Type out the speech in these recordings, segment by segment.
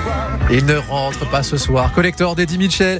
Il ne rentre pas ce soir. Collector d'Eddie Mitchell,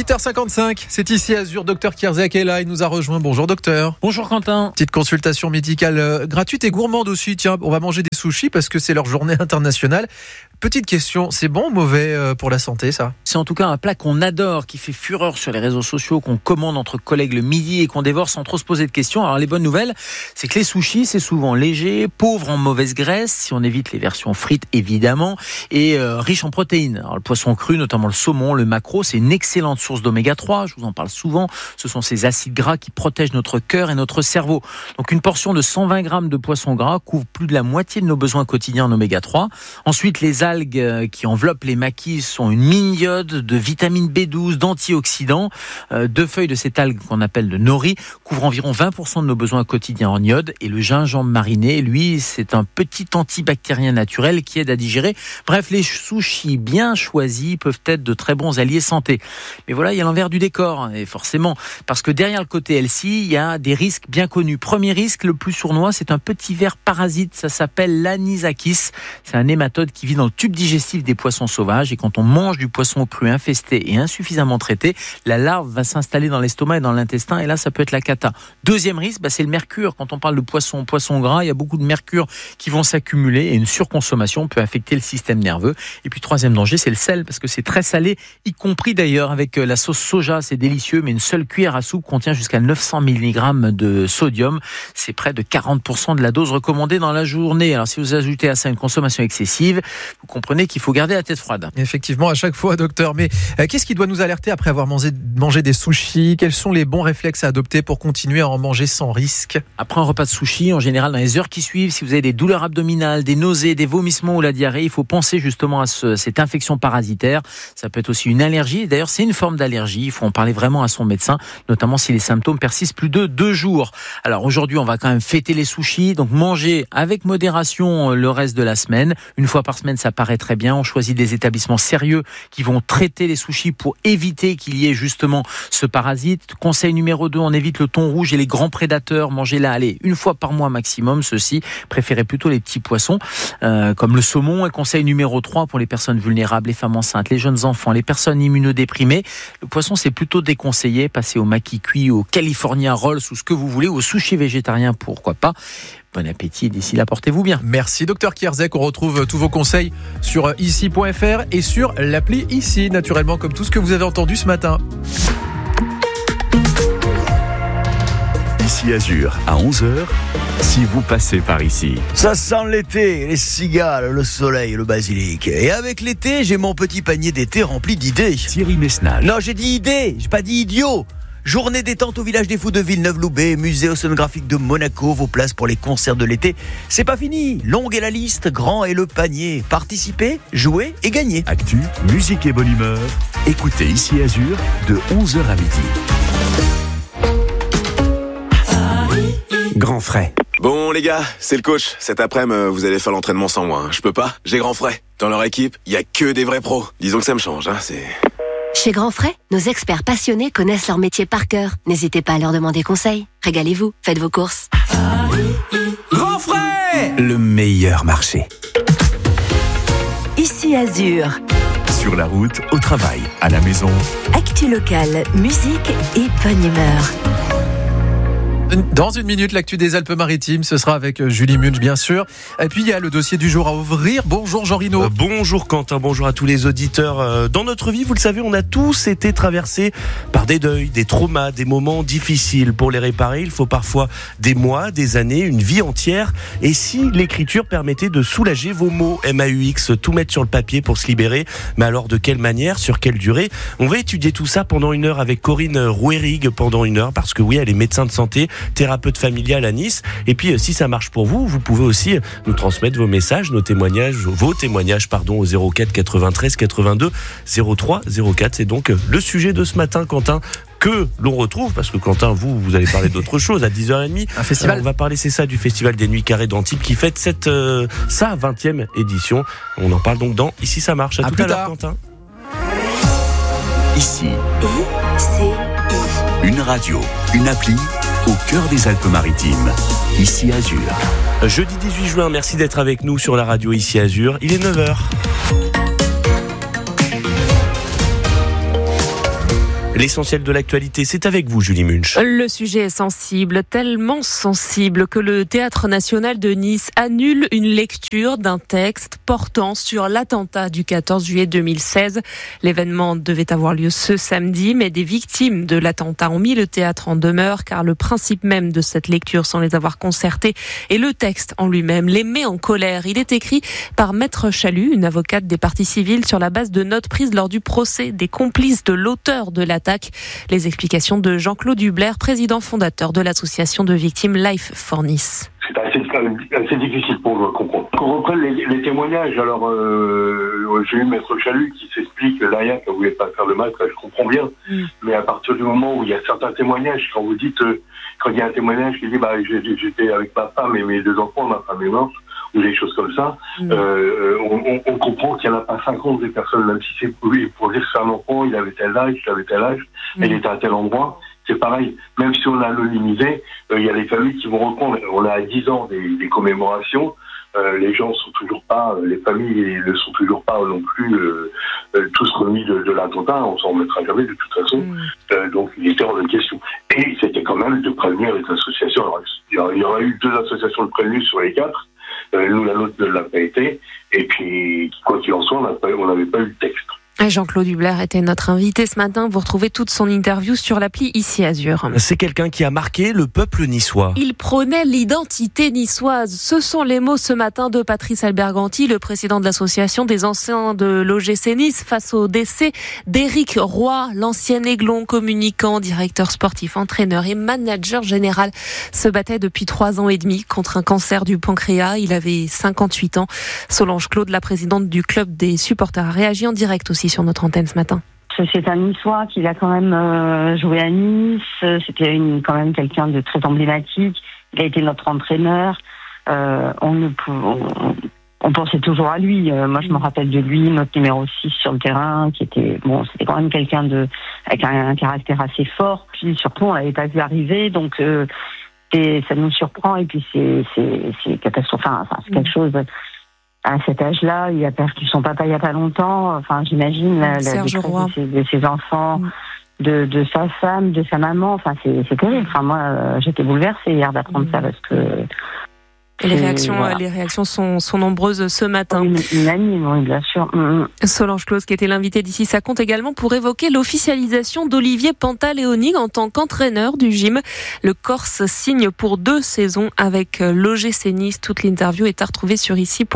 8h55. C'est ici Azur. Docteur Kierzek est là. Il nous a rejoint. Bonjour docteur. Bonjour Quentin. Petite consultation médicale gratuite et gourmande aussi. Tiens, on va manger des sushis parce que c'est leur journée internationale. Petite question, c'est bon ou mauvais pour la santé ça ? C'est en tout cas un plat qu'on adore, qui fait fureur sur les réseaux sociaux, qu'on commande entre collègues le midi et qu'on dévore sans trop se poser de questions. Alors les bonnes nouvelles, c'est que les sushis, c'est souvent léger, pauvre en mauvaise graisse, si on évite les versions frites évidemment, et riche en protéines. Alors le poisson cru, notamment le saumon, le maquereau, c'est une excellente source d'oméga 3, je vous en parle souvent. Ce sont ces acides gras qui protègent notre cœur et notre cerveau. Donc une portion de 120 grammes de poisson gras couvre plus de la moitié de nos besoins quotidiens en oméga 3. Ensuite, les algues qui enveloppent les maquis sont une mine d'iode, de vitamine B12, d'antioxydants. 2 feuilles de cette algue qu'on appelle le nori couvrent environ 20% de nos besoins quotidiens en iode. Et le gingembre mariné, lui, c'est un petit antibactérien naturel qui aide à digérer. Bref, les sushis bien choisis peuvent être de très bons alliés santé. Mais voilà, il y a l'envers du décor, et forcément, parce que derrière le côté healthy, il y a des risques bien connus. Premier risque, le plus sournois, c'est un petit ver parasite, ça s'appelle l'anisakis. C'est un nématode qui vit dans le tube digestif des poissons sauvages, et quand on mange du poisson cru infesté et insuffisamment traité, la larve va s'installer dans l'estomac et dans l'intestin, et là, ça peut être la cata. Deuxième risque, c'est le mercure. Quand on parle de poisson gras, il y a beaucoup de mercure qui vont s'accumuler, et une surconsommation peut affecter le système nerveux. Et puis, troisième danger, c'est le sel, parce que c'est très salé, y compris d'ailleurs avec la sauce soja, c'est délicieux, mais une seule cuillère à soupe contient jusqu'à 900 mg de sodium. C'est près de 40% de la dose recommandée dans la journée. Alors si vous ajoutez à ça une consommation excessive, vous comprenez qu'il faut garder la tête froide. Effectivement, à chaque fois, docteur. Mais qu'est-ce qui doit nous alerter après avoir mangé des sushis ? Quels sont les bons réflexes à adopter pour continuer à en manger sans risque ? Après un repas de sushi, en général, dans les heures qui suivent, si vous avez des douleurs abdominales, des nausées, des vomissements ou la diarrhée, il faut penser justement à cette infection parasitaire. Ça peut être aussi une allergie. D'ailleurs, c'est une forme d'allergie. Il faut en parler vraiment à son médecin, notamment si les symptômes persistent plus de 2 jours. Alors aujourd'hui, on va quand même fêter les sushis. Donc manger avec modération le reste de la semaine. Une fois par semaine, ça paraît très bien. On choisit des établissements sérieux qui vont traiter les sushis pour éviter qu'il y ait justement ce parasite. Conseil numéro 2, on évite le thon rouge et les grands prédateurs. Mangez-la, une fois par mois maximum, ceux-ci. Préférez plutôt les petits poissons, comme le saumon. Et conseil numéro 3, pour les personnes vulnérables, les femmes enceintes, les jeunes enfants, les personnes immunodéprimées, le poisson, c'est plutôt déconseillé. Passez au maki cuit, au California Rolls ou ce que vous voulez, au sushi végétarien, pourquoi pas. Bon appétit et d'ici là, portez-vous bien. Merci docteur Kierzek. On retrouve tous vos conseils sur ici.fr et sur l'appli Ici, naturellement, comme tout ce que vous avez entendu ce matin. Ici Azur, à 11h, si vous passez par ici. Ça sent l'été, les cigales, le soleil, le basilic. Et avec l'été, j'ai mon petit panier d'été rempli d'idées. Thierry Messnage. Non, j'ai dit idées, j'ai pas dit idiot. Journée détente au village des Fous de Villeneuve-Loubet, musée océanographique de Monaco, vos places pour les concerts de l'été. C'est pas fini, longue est la liste, grand est le panier. Participez, jouez et gagnez. Actu, musique et bonne humeur. Écoutez Ici Azur de 11h à midi. Grand frais. Bon les gars, c'est le coach. Cet après-midi, vous allez faire l'entraînement sans moi. Je peux pas, j'ai Grand Frais. Dans leur équipe, il y a que des vrais pros. Disons que ça me change, c'est... Chez Grand Frais, nos experts passionnés connaissent leur métier par cœur. N'hésitez pas à leur demander conseil. Régalez-vous, faites vos courses. Grand frais, le meilleur marché. Ici Azur. Sur la route, au travail, à la maison. Actu locale, musique et bonne humeur. Dans une minute, l'actu des Alpes-Maritimes, ce sera avec Julie Munch, bien sûr. Et puis, il y a le dossier du jour à ouvrir. Bonjour Jean Rino. Bonjour Quentin, bonjour à tous les auditeurs. Dans notre vie, vous le savez, on a tous été traversés par des deuils, des traumas, des moments difficiles. Pour les réparer, il faut parfois des mois, des années, une vie entière. Et si l'écriture permettait de soulager vos mots, MAUX, tout mettre sur le papier pour se libérer, mais alors de quelle manière, sur quelle durée ? On va étudier tout ça pendant 1 heure avec Corinne Rouerig pendant 1 heure, parce que oui, elle est médecin de santé, thérapeute familial à Nice. Et puis, si ça marche pour vous, vous pouvez aussi nous transmettre vos messages, vos témoignages, au 04 93 82 03 04. C'est donc le sujet de ce matin, Quentin, que l'on retrouve, parce que Quentin, vous allez parler d'autre chose à 10h30. Un festival. On va parler, c'est ça, du Festival des Nuits Carrées d'Antibes qui fête sa 20e édition. On en parle donc dans Ici ça marche. À tout à l'heure, Quentin. Ici, une radio, une appli au cœur des Alpes-Maritimes. Ici Azur. Jeudi 18 juin, merci d'être avec nous sur la radio Ici Azur. Il est 9h. L'essentiel de l'actualité, c'est avec vous, Julie Munch. Le sujet est sensible, tellement sensible que le Théâtre national de Nice annule une lecture d'un texte portant sur l'attentat du 14 juillet 2016. L'événement devait avoir lieu ce samedi, mais des victimes de l'attentat ont mis le théâtre en demeure car le principe même de cette lecture, sans les avoir concertés, et le texte en lui-même les met en colère. Il est écrit par Maître Chalut, une avocate des parties civiles, sur la base de notes prises lors du procès des complices de l'auteur de l'attaque. Les explications de Jean-Claude Dubler, président fondateur de l'association de victimes Life for Nice. C'est assez difficile pour comprendre. Qu'on reprenne les témoignages. Alors, j'ai eu Maître Chalut qui s'explique derrière qu'elle ne voulait pas faire de mal, je comprends bien. Mais à partir du moment où il y a certains témoignages, quand vous dites, quand il y a un témoignage qui dit, j'étais avec ma femme et mes 2 enfants, ma femme est morte, ou des choses comme ça, on comprend qu'il n'y en a pas 50 des personnes, même si c'est pour dire que c'est un enfant, il avait tel âge, elle était à tel endroit. C'est pareil, même si on a anonymisé, il y a les familles qui vont reprendre. On a à 10 ans des commémorations, les gens sont toujours pas, les familles ne sont toujours pas non plus tous remis de l'attentat, on s'en remettra jamais de toute façon. Donc il était hors de question. Et c'était quand même de prévenir les associations. Alors, il y aurait eu 2 associations de prévenus sur les 4. Nous, la nôtre ne l'a pas été. Et puis, quoi qu'il en soit, on n'avait pas eu le texte. Jean-Claude Dubler était notre invité ce matin. Vous retrouvez toute son interview sur l'appli Ici Azur. C'est quelqu'un qui a marqué le peuple niçois. Il prônait l'identité niçoise. Ce sont les mots ce matin de Patrice Alberganti, le président de l'association des anciens de l'OGC Nice, face au décès d'Éric Roy, l'ancien aiglon communicant, directeur sportif, entraîneur et manager général, se battait depuis 3 ans et demi contre un cancer du pancréas. Il avait 58 ans. Solange Claude, la présidente du club des supporters, a réagi en direct aussi sur notre antenne ce matin. C'est un Niçois qui a quand même joué à Nice. C'était quand même quelqu'un de très emblématique. Il a été notre entraîneur. On pensait toujours à lui. Moi, je me rappelle de lui, notre numéro 6 sur le terrain, qui était c'était quand même quelqu'un avec un caractère assez fort. Puis surtout, on l'avait pas vu arriver, donc ça nous surprend. Et puis c'est catastrophique. Enfin, c'est quelque chose. À cet âge-là, il a perdu son papa il y a pas longtemps. Enfin, j'imagine la détresse de ses enfants, de sa femme, de sa maman. Enfin, c'est terrible. Enfin, moi, j'étais bouleversée hier d'apprendre ça parce que. Et les réactions sont nombreuses ce matin. Unanime, oui, bien sûr. Solange Claude, qui était l'invitée d'ici, ça compte également pour évoquer l'officialisation d'Olivier Pantaléoni en tant qu'entraîneur du gym. Le Corse signe pour 2 saisons avec l'OGC Nice. Toute l'interview est à retrouver sur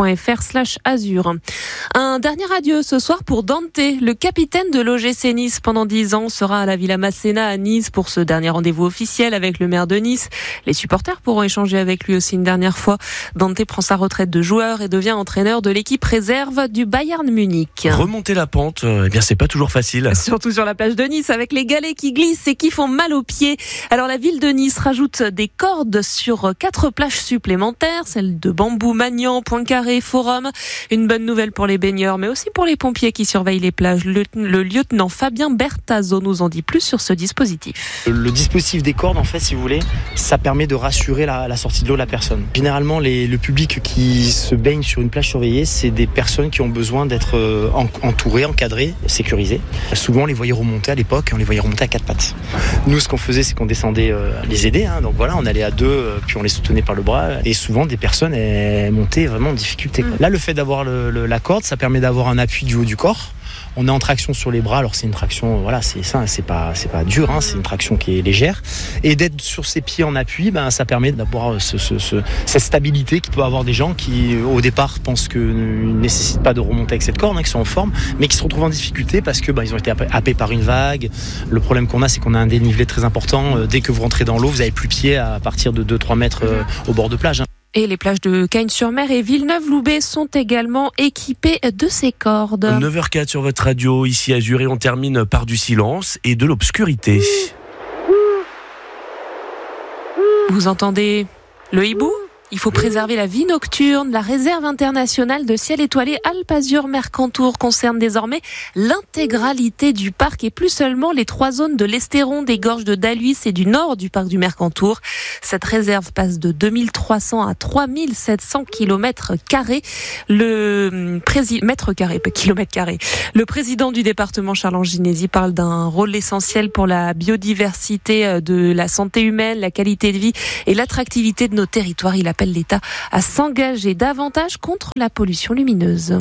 ici.fr/azur. Un dernier adieu ce soir pour Dante, le capitaine de l'OGC Nice pendant 10 ans, sera à la Villa Masséna à Nice pour ce dernier rendez-vous officiel avec le maire de Nice. Les supporters pourront échanger avec lui aussi une dernière fois. Dante prend sa retraite de joueur et devient entraîneur de l'équipe réserve du Bayern Munich. Remonter la pente, c'est pas toujours facile. Surtout sur la plage de Nice avec les galets qui glissent et qui font mal aux pieds. Alors la ville de Nice rajoute des cordes sur 4 plages supplémentaires, celles de Bambou, Magnan, Poincaré, Forum. Une bonne nouvelle pour les baigneurs, mais aussi pour les pompiers qui surveillent les plages. Le lieutenant Fabien Bertazzo nous en dit plus sur ce dispositif. Le dispositif des cordes, en fait, si vous voulez, ça permet de rassurer la sortie de l'eau de la personne. Généralement, le public qui se baigne sur une plage surveillée, c'est des personnes qui ont besoin d'être entourées, encadrées, sécurisées. Souvent, on les voyait remonter à l'époque, on les voyait remonter à 4 pattes. Nous, ce qu'on faisait, c'est qu'on descendait les aider. Donc voilà, on allait à 2, puis on les soutenait par le bras. Et souvent, des personnes montaient vraiment en difficulté. Là, le fait d'avoir la corde, ça permet d'avoir un appui du haut du corps. On est en traction sur les bras, alors c'est une traction, c'est pas dur, c'est une traction qui est légère. Et d'être sur ses pieds en appui, ça permet d'avoir cette stabilité qu'il peut avoir des gens qui, au départ, pensent qu'ils ne nécessitent pas de remonter avec cette corde, qui sont en forme, mais qui se retrouvent en difficulté parce que ils ont été happés par une vague. Le problème qu'on a, c'est qu'on a un dénivelé très important. Dès que vous rentrez dans l'eau, vous n'avez plus pied à partir de 2-3 mètres au bord de plage. Et les plages de Cagnes-sur-Mer et Villeneuve-Loubet sont également équipées de ces cordes. 9h04 sur votre radio, ici Azur, et on termine par du silence et de l'obscurité. Vous entendez le hibou ? Il faut préserver la vie nocturne. La réserve internationale de ciel étoilé Alpes Azur Mercantour concerne désormais l'intégralité du parc et plus seulement les 3 zones de l'Estéron, des gorges de Daluis et du nord du parc du Mercantour. Cette réserve passe de 2300 à 3700 km². Le président du département, Charles Anginesi, parle d'un rôle essentiel pour la biodiversité, de la santé humaine, la qualité de vie et l'attractivité de nos territoires. Il appelle l'État à s'engager davantage contre la pollution lumineuse.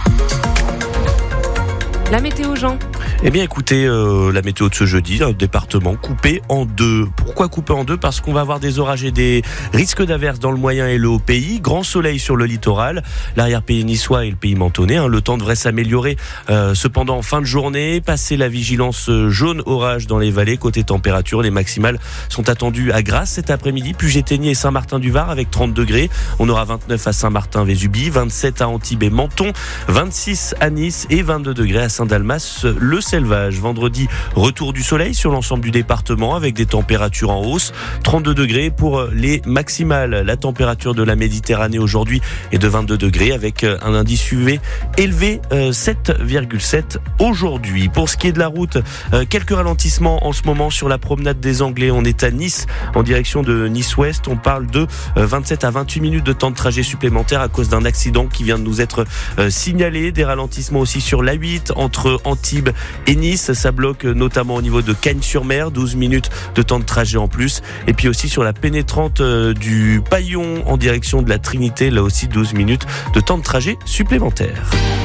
La météo, Jean. Eh bien écoutez, la météo de ce jeudi, un département coupé en deux. Pourquoi coupé en deux ? Parce qu'on va avoir des orages et des risques d'averses dans le moyen et le haut pays. Grand soleil sur le littoral, l'arrière-pays niçois et le pays mentonais. Le temps devrait s'améliorer cependant en fin de journée. Passer la vigilance jaune orage dans les vallées. Côté température, les maximales sont attendues à Grasse cet après-midi, Puget-Théniers et Saint-Martin-du-Var avec 30 degrés. On aura 29 à Saint-Martin-Vésubie, 27 à Antibes et Menton, 26 à Nice et 22 degrés à Saint-Dalmas, le Selvage. Vendredi, retour du soleil sur l'ensemble du département avec des températures en hausse. 32 degrés pour les maximales. La température de la Méditerranée aujourd'hui est de 22 degrés avec un indice UV élevé, 7,7 aujourd'hui. Pour ce qui est de la route, quelques ralentissements en ce moment sur la promenade des Anglais. On est à Nice en direction de Nice-Ouest. On parle de 27 à 28 minutes de temps de trajet supplémentaire à cause d'un accident qui vient de nous être signalé. Des ralentissements aussi sur l'A8 entre Antibes et Nice. Ça bloque notamment au niveau de Cagnes-sur-Mer, 12 minutes de temps de trajet en plus. Et puis aussi sur la pénétrante du Paillon en direction de la Trinité, là aussi 12 minutes de temps de trajet supplémentaire.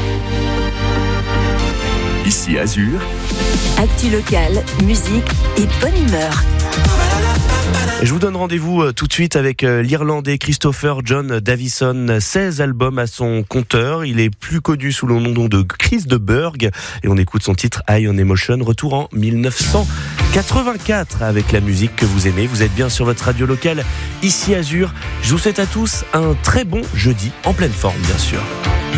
Ici Azur. Actu locale, musique et bonne humeur. Je vous donne rendez-vous tout de suite avec l'Irlandais Christopher John Davison, 16 albums à son compteur. Il est plus connu sous le nom de Chris de Burgh et on écoute son titre High on Emotion, retour en 1984 avec la musique que vous aimez. Vous êtes bien sur votre radio locale, ici Azur. Je vous souhaite à tous un très bon jeudi en pleine forme bien sûr.